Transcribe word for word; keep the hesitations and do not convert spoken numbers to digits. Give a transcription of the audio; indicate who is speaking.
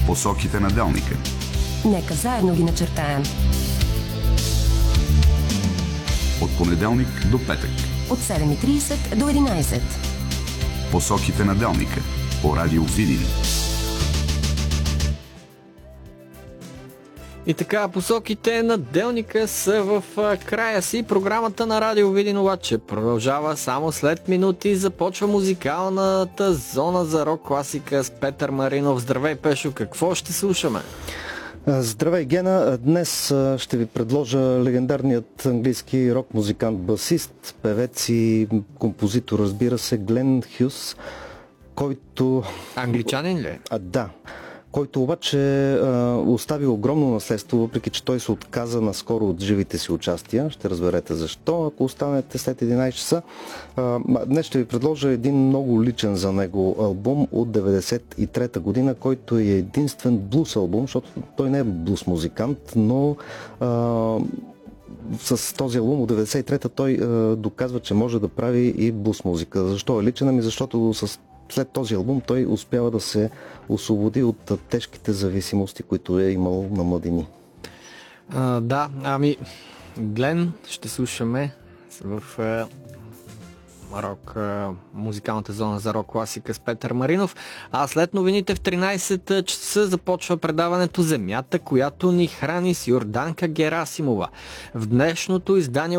Speaker 1: Посоките на Делника.
Speaker 2: Нека заедно ги начертаем.
Speaker 1: От понеделник до петък.
Speaker 2: От седем и тридесет до единадесет.
Speaker 1: Посоките на Делника. По радио Видин.
Speaker 3: И така, посоките на Делника са в края си. Програмата на Радио Видин обаче продължава само след минути. Започва музикалната зона за рок класика с Петър Маринов. Здравей, Пешо, какво ще слушаме?
Speaker 4: Здравей, Гена! Днес ще ви предложа легендарният английски рок-музикант, басист, певец и композитор, разбира се, Глен Хюс, който...
Speaker 3: Англичанин ли?
Speaker 4: А, да. Който обаче а, остави огромно наследство, въпреки че той се отказа наскоро от живите си участия. Ще разберете защо, ако останете след единадесет часа. А, днес ще ви предложа един много личен за него албум от деветдесет и трета година, който е единствен блус албум, защото той не е блус музикант, но а, с този албум от деветдесет и трета той а, доказва, че може да прави и блус музика. Защо е личен? Ами защото с след този албум той успява да се освободи от тежките зависимости, които е имал на младини.
Speaker 3: А, да, ами Глен ще слушаме в е, рок, е, музикалната зона за рок класика с Петър Маринов, а след новините в тринадесет часа започва предаването Земята, която ни храни с Йорданка Герасимова. В днешното издание